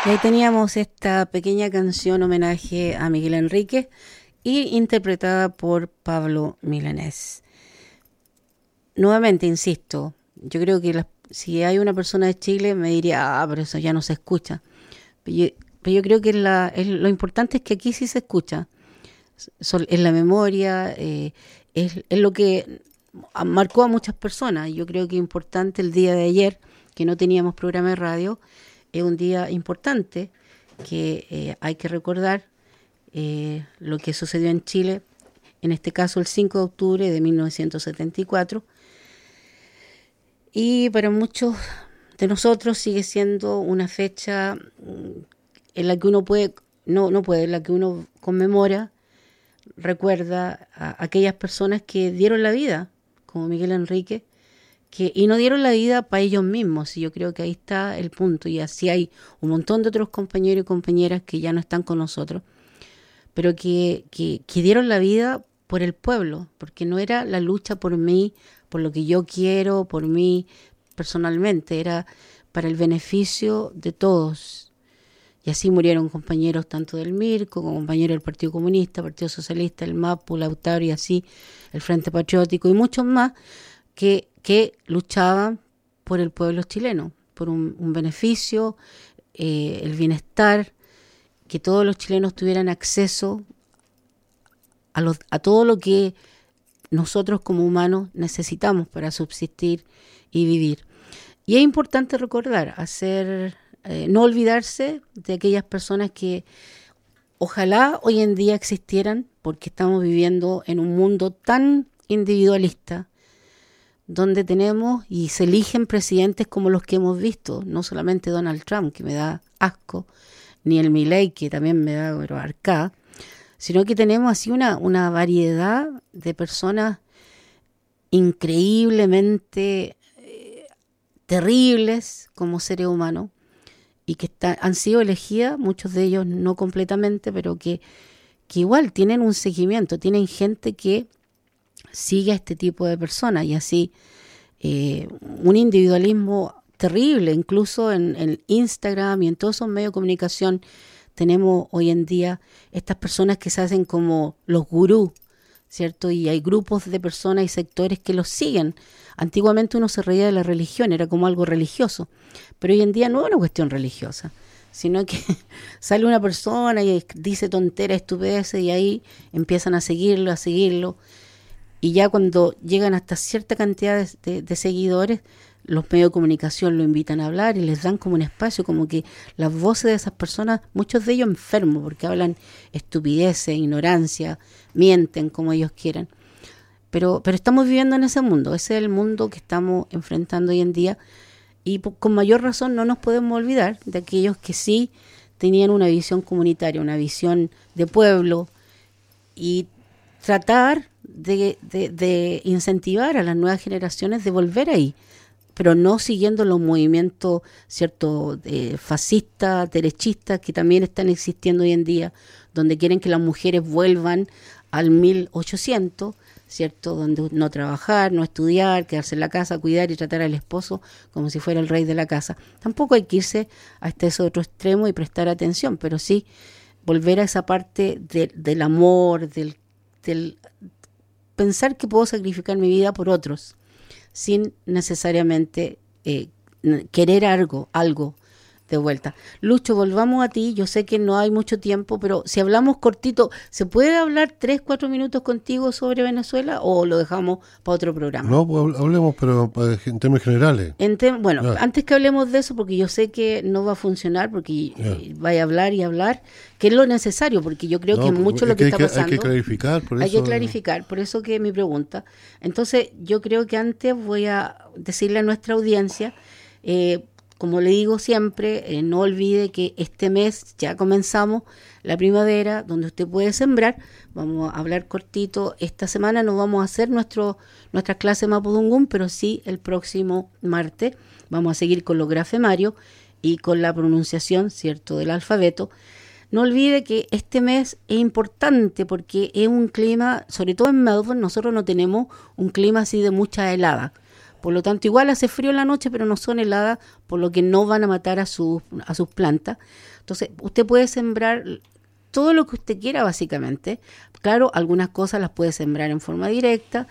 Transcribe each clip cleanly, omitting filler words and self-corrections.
Y ahí teníamos esta pequeña canción homenaje a Miguel Enríquez y interpretada por Pablo Milanés. Nuevamente, insisto, yo creo que si hay una persona de Chile me diría, pero eso ya no se escucha. Pero yo creo que lo importante es que aquí sí se escucha. Es la memoria, es lo que marcó a muchas personas. Yo creo que es importante el día de ayer, que no teníamos programa de radio, es un día importante que hay que recordar lo que sucedió en Chile, en este caso el 5 de octubre de 1974. Y para muchos de nosotros sigue siendo una fecha en la que uno en la que uno conmemora, recuerda a aquellas personas que dieron la vida, como Miguel Enríquez, y no dieron la vida para ellos mismos. Y yo creo que ahí está el punto. Y así hay un montón de otros compañeros y compañeras que ya no están con nosotros, pero que dieron la vida por el pueblo, porque no era la lucha por mí, por lo que yo quiero, por mí personalmente, era para el beneficio de todos. Y así murieron compañeros tanto del MIRCO, como compañeros del Partido Comunista, Partido Socialista, el MAPU, Lautaro y así, el Frente Patriótico y muchos más que luchaban por el pueblo chileno, por un beneficio, el bienestar, que todos los chilenos tuvieran acceso a todo lo que nosotros como humanos necesitamos para subsistir y vivir. Y es importante recordar, no olvidarse de aquellas personas que ojalá hoy en día existieran, porque estamos viviendo en un mundo tan individualista, donde tenemos y se eligen presidentes como los que hemos visto, no solamente Donald Trump, que me da asco, ni el Milei, que también me da arcada, sino que tenemos así una variedad de personas increíblemente terribles como seres humanos y que han sido elegidas, muchos de ellos no completamente, pero que igual tienen un seguimiento, tienen gente que sigue a este tipo de personas y así un individualismo terrible, incluso en Instagram y en todos esos medios de comunicación tenemos hoy en día estas personas que se hacen como los gurús, ¿cierto? Y hay grupos de personas y sectores que los siguen. Antiguamente uno se reía de la religión, era como algo religioso, pero hoy en día no es una cuestión religiosa, sino que sale una persona y dice tonteras, estupideces y ahí empiezan a seguirlo, y ya cuando llegan hasta cierta cantidad de seguidores, los medios de comunicación lo invitan a hablar y les dan como un espacio, como que las voces de esas personas, muchos de ellos enfermos, porque hablan estupideces, ignorancia, mienten como ellos quieran. Pero estamos viviendo en ese mundo, ese es el mundo que estamos enfrentando hoy en día, y con mayor razón no nos podemos olvidar de aquellos que sí tenían una visión comunitaria, una visión de pueblo, y tratar de incentivar a las nuevas generaciones de volver ahí, pero no siguiendo los movimientos, ¿cierto?, fascistas, derechistas, que también están existiendo hoy en día, donde quieren que las mujeres vuelvan al 1800, ¿cierto?, donde no trabajar, no estudiar, quedarse en la casa, cuidar y tratar al esposo como si fuera el rey de la casa. Tampoco hay que irse hasta ese otro extremo y prestar atención, pero sí volver a esa parte del amor, del pensar que puedo sacrificar mi vida por otros, sin necesariamente querer algo de vuelta. Lucho, volvamos a ti. Yo sé que no hay mucho tiempo, pero si hablamos cortito, ¿se puede hablar 3-4 minutos contigo sobre Venezuela o lo dejamos para otro programa? No, pues hablemos, pero en temas generales. Bueno, antes que hablemos de eso, porque yo sé que no va a funcionar, porque vaya a hablar y hablar, que es lo necesario, porque yo creo que es mucho lo que está pasando. Hay que clarificar, por eso. Hay que clarificar, por eso que mi pregunta. Entonces, yo creo que antes voy a decirle a nuestra audiencia, como le digo siempre, no olvide que este mes ya comenzamos la primavera, donde usted puede sembrar. Vamos a hablar cortito. Esta semana no vamos a hacer nuestra clase Mapudungún, pero sí el próximo martes vamos a seguir con los grafemarios y con la pronunciación, ¿cierto?, del alfabeto. No olvide que este mes es importante porque es un clima, sobre todo en Melbourne, nosotros no tenemos un clima así de mucha helada. Por lo tanto, igual hace frío en la noche, pero no son heladas, por lo que no van a matar a sus plantas. Entonces, usted puede sembrar todo lo que usted quiera, básicamente. Claro, algunas cosas las puede sembrar en forma directa,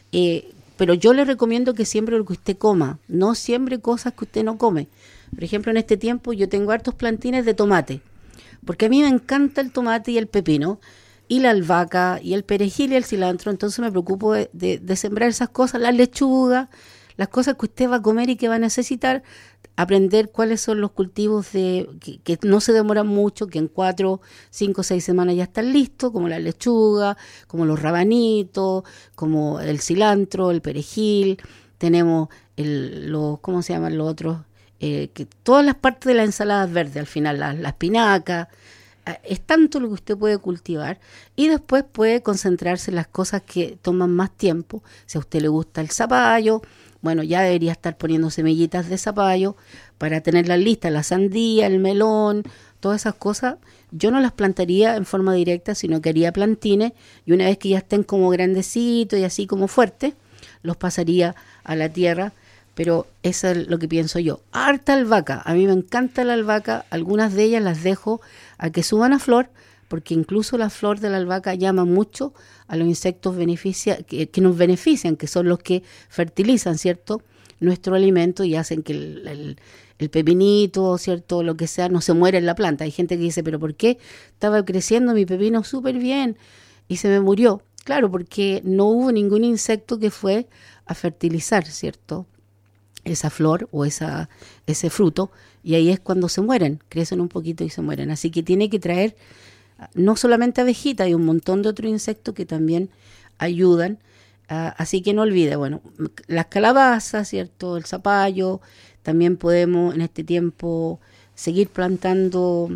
pero yo le recomiendo que siembre lo que usted coma, no siembre cosas que usted no come. Por ejemplo, en este tiempo yo tengo hartos plantines de tomate, porque a mí me encanta el tomate y el pepino, y la albahaca, y el perejil y el cilantro, entonces me preocupo de sembrar esas cosas, las lechugas, las cosas que usted va a comer y que va a necesitar, aprender cuáles son los cultivos que no se demoran mucho, que en 4, 5, 6 semanas ya están listos, como la lechuga, como los rabanitos, como el cilantro, el perejil, tenemos ¿cómo se llaman los otros? Que todas las partes de la ensalada verde, al final la espinaca, es tanto lo que usted puede cultivar y después puede concentrarse en las cosas que toman más tiempo. Si a usted le gusta el zapallo, bueno, ya debería estar poniendo semillitas de zapallo para tenerlas listas, la sandía, el melón, todas esas cosas. Yo no las plantaría en forma directa, sino que haría plantines y una vez que ya estén como grandecitos y así como fuertes, los pasaría a la tierra. Pero eso es lo que pienso yo. Harta albahaca, a mí me encanta la albahaca, algunas de ellas las dejo a que suban a flor, porque incluso la flor de la albahaca llama mucho a los insectos que nos benefician, que son los que fertilizan, ¿cierto?, nuestro alimento y hacen que el pepinito, ¿cierto?, lo que sea, no se muera en la planta. Hay gente que dice, pero ¿por qué estaba creciendo mi pepino súper bien y se me murió? Claro, porque no hubo ningún insecto que fue a fertilizar, ¿cierto?, esa flor o ese fruto, y ahí es cuando se mueren, crecen un poquito y se mueren. Así que tiene que traer no solamente abejitas, hay un montón de otros insectos que también ayudan, así que no olvide, bueno, las calabazas, ¿cierto?, el zapallo, también podemos en este tiempo seguir plantando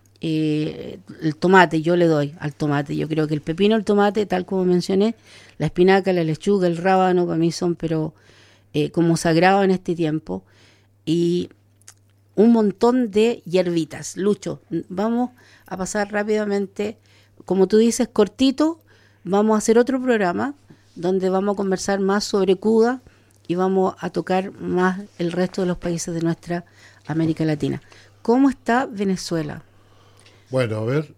el tomate. Yo le doy al tomate, yo creo que el pepino, el tomate, tal como mencioné, la espinaca, la lechuga, el rábano, para mí son como sagrado en este tiempo, y un montón de hierbitas. Lucho, vamos a pasar rápidamente, como tú dices, cortito, vamos a hacer otro programa donde vamos a conversar más sobre Cuba y vamos a tocar más el resto de los países de nuestra América Latina. ¿Cómo está Venezuela? Bueno, a ver,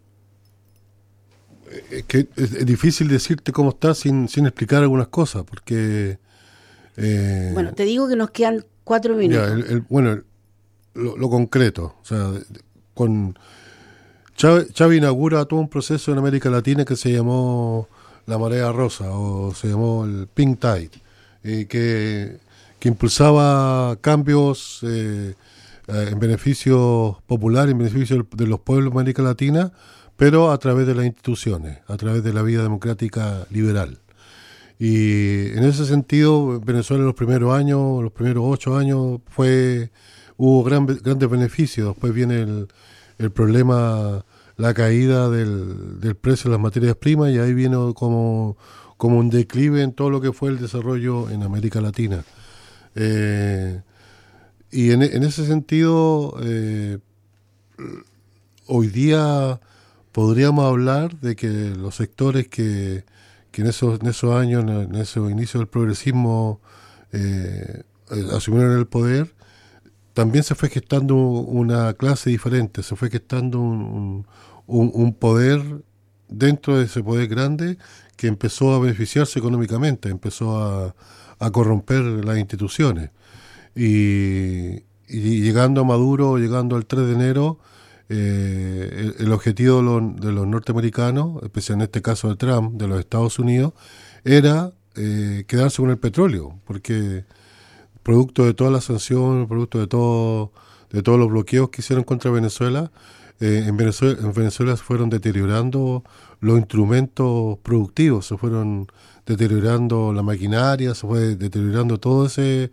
que es difícil decirte cómo está sin explicar algunas cosas, porque... bueno, te digo que nos quedan 4 minutos. Ya, lo concreto, o sea, con Chávez inaugura todo un proceso en América Latina que se llamó la marea rosa, o se llamó el Pink Tide, que impulsaba cambios en beneficio popular, en beneficio de los pueblos de América Latina, pero a través de las instituciones, a través de la vida democrática liberal. Y en ese sentido, Venezuela en los primeros años, los primeros 8 años, hubo grandes beneficios. Después viene el problema, la caída del precio de las materias primas, y ahí vino como un declive en todo lo que fue el desarrollo en América Latina. Y en ese sentido, hoy día podríamos hablar de que los sectores que en esos años, en esos inicios del progresismo, asumieron el poder, también se fue gestando una clase diferente, se fue gestando un poder dentro de ese poder grande que empezó a beneficiarse económicamente, empezó a corromper las instituciones. Y llegando a Maduro, llegando al 3 de enero, el objetivo de los norteamericanos, especialmente en este caso de Trump, de los Estados Unidos, era quedarse con el petróleo, porque producto de todas las sanciones, producto de todos los bloqueos que hicieron contra Venezuela, en Venezuela se fueron deteriorando los instrumentos productivos, se fueron deteriorando la maquinaria, se fue deteriorando todo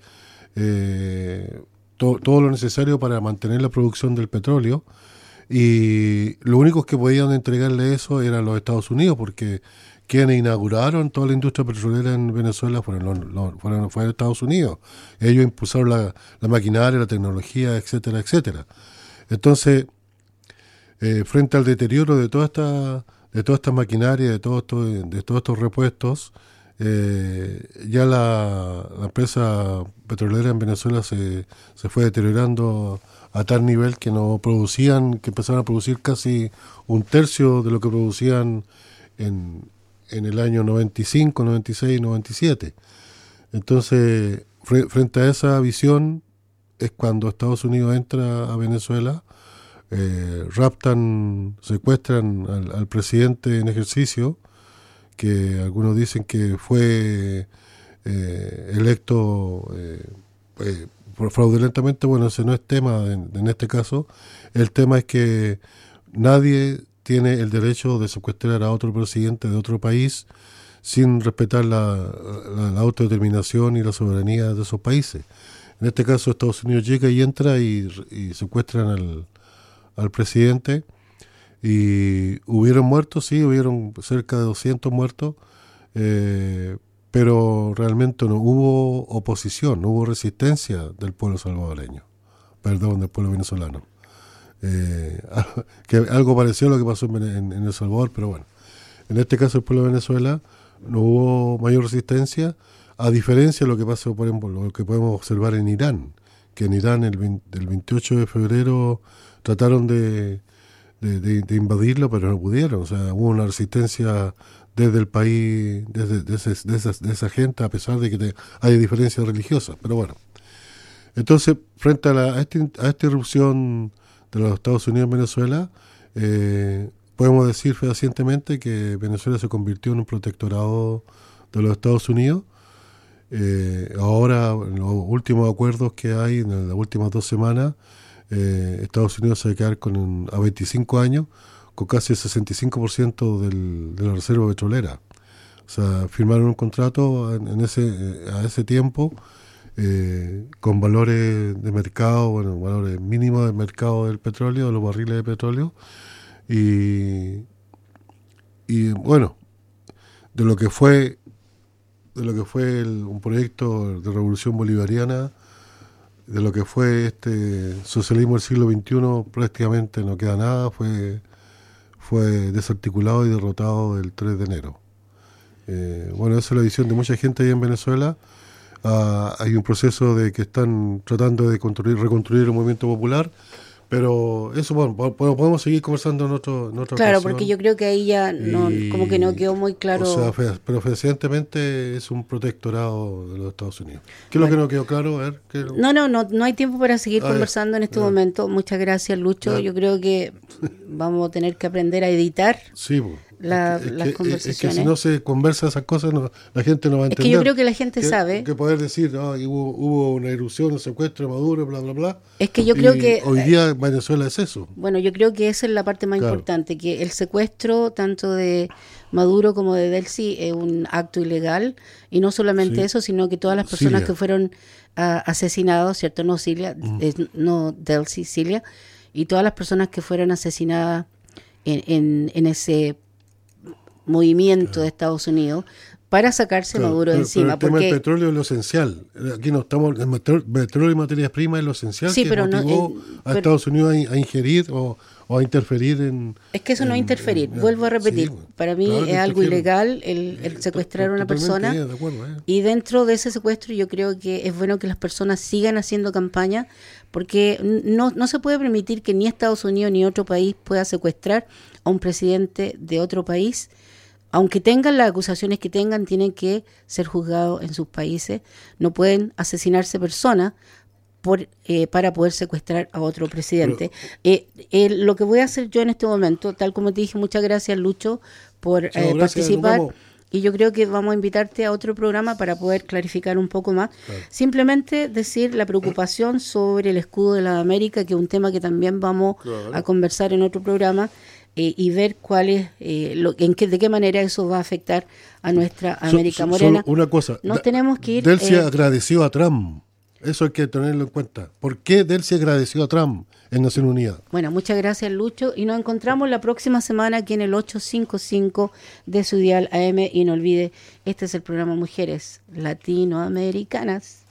lo necesario para mantener la producción del petróleo. Y los únicos que podían entregarle eso eran los Estados Unidos, porque quienes inauguraron toda la industria petrolera en Venezuela fueron Estados Unidos. Ellos impulsaron la maquinaria, la tecnología, etcétera, etcétera. Entonces, frente al deterioro de toda esta maquinaria, de todos estos repuestos, ya la empresa petrolera en Venezuela se fue deteriorando a tal nivel que no producían, que empezaron a producir casi un tercio de lo que producían en el año 95, 96, 97. Entonces, frente a esa visión es cuando Estados Unidos entra a Venezuela, raptan, secuestran al presidente en ejercicio, que algunos dicen que fue electo fraudulentamente. Bueno, ese no es tema en este caso. El tema es que nadie tiene el derecho de secuestrar a otro presidente de otro país sin respetar la autodeterminación y la soberanía de esos países. En este caso, Estados Unidos llega y entra y secuestran al presidente. Y hubieron muertos, sí, hubieron cerca de 200 muertos, pero realmente no hubo oposición, no hubo resistencia del pueblo salvadoreño, del pueblo venezolano. Que algo pareció a lo que pasó en El Salvador, pero bueno, en este caso el pueblo de Venezuela no hubo mayor resistencia, a diferencia de lo que pasó, por ejemplo, lo que podemos observar en Irán, que en Irán el 28 de febrero trataron de invadirlo, pero no pudieron. O sea, hubo una resistencia desde el país, de esa gente, a pesar de que hay diferencias religiosas. Pero bueno, entonces, frente a esta irrupción de los Estados Unidos en Venezuela, podemos decir fehacientemente que Venezuela se convirtió en un protectorado de los Estados Unidos. Ahora, en los últimos acuerdos que hay, en las últimas 2 semanas, Estados Unidos se va a quedar a 25 años con casi el 65% de la reserva petrolera. O sea, firmaron un contrato a ese tiempo con valores de mercado, bueno, valores mínimos del mercado del petróleo, de los barriles de petróleo, y bueno, de lo que fue un proyecto de revolución bolivariana, de lo que fue este socialismo del siglo XXI, prácticamente no queda nada, fue desarticulado y derrotado el 3 de enero. Bueno, esa es la visión de mucha gente ahí en Venezuela. Hay un proceso de que están tratando de reconstruir el movimiento popular, pero eso, bueno, podemos seguir conversando en otra Claro, ocasión. porque yo creo que ahí ya como que no quedó muy claro. O sea, pero fehacientemente es un protectorado de los Estados Unidos. ¿Qué es lo que no quedó claro? A ver, No hay tiempo para seguir conversando en este momento. Muchas gracias, Lucho. Yo creo que vamos a tener que aprender a editar las conversaciones. Es que si no se conversa esas cosas, la gente no va a entender. Es que yo creo que la gente sabe. Que poder decir, hubo una irrupción, un secuestro de Maduro, bla, bla, bla. Es que yo creo que hoy día Venezuela es eso. Bueno, yo creo que esa es la parte más importante, que el secuestro tanto de Maduro como de Delcy es un acto ilegal, y no solamente eso, sino que todas las personas que fueron asesinadas, ¿cierto? No Cilia, no Delcy, Cilia, y todas las personas que fueron asesinadas en ese movimiento de Estados Unidos para sacarse Maduro de encima. Pero el tema del petróleo es lo esencial. Aquí no estamos, el petróleo y materias primas es lo esencial, que motivó a Estados Unidos a ingerir o a interferir en... Es que eso no es interferir, vuelvo a repetir, para mí es algo ilegal el secuestrar a una persona, y dentro de ese secuestro yo creo que es bueno que las personas sigan haciendo campaña, porque no se puede permitir que ni Estados Unidos ni otro país pueda secuestrar a un presidente de otro país. Aunque tengan las acusaciones que tengan, tienen que ser juzgados en sus países. No pueden asesinarse personas para poder secuestrar a otro presidente. Lo que voy a hacer yo en este momento, tal como te dije, muchas gracias, Lucho, por participar. Y yo creo que vamos a invitarte a otro programa para poder clarificar un poco más. Simplemente decir la preocupación sobre el escudo de la América, que es un tema que también vamos a conversar en otro programa. Y ver cuál es, de qué manera eso va a afectar a nuestra América Morena. Una cosa, nos tenemos que ir. Delcy agradeció a Trump, eso hay que tenerlo en cuenta. ¿Por qué Delcy agradeció a Trump en Naciones Unidas? Bueno, muchas gracias, Lucho, y nos encontramos la próxima semana aquí en el 855 de su dial AM, y no olvide, este es el programa Mujeres Latinoamericanas.